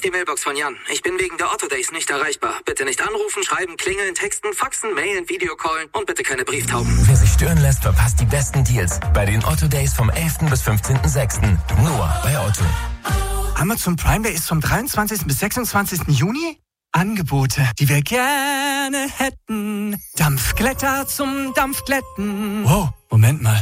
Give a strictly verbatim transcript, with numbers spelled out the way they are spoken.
die Mailbox von Jan. Ich bin wegen der Otto Days nicht erreichbar. Bitte nicht anrufen, schreiben, klingeln, texten, faxen, mailen, Videocallen und bitte keine Brieftauben. Wer sich stören lässt, verpasst die besten Deals bei den Otto Days vom elften bis fünfzehnten sechsten Nur bei Otto. Amazon Prime Day ist vom dreiundzwanzigsten bis sechsundzwanzigsten Juni. Angebote, die wir gerne hätten. Dampfglätter zum Dampfglätten. Wow, Moment mal.